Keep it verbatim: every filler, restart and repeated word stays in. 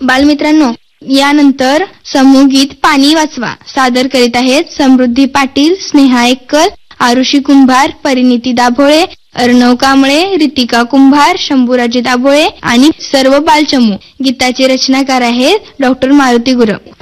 बालमित्रांनो, यानंतर समूह गीत पाणी वाचवा सादर करीत आहेत समृद्धी पाटील, स्नेहा एक्कर, आरुषी कुंभार, परिणिती दाभोळे, अर्णव कांबळे, रितिका कुंभार, शंभूराजे दाभोळे आणि सर्व बालचमू. गीताचे रचनाकार आहेत डॉक्टर मारुती गुरव.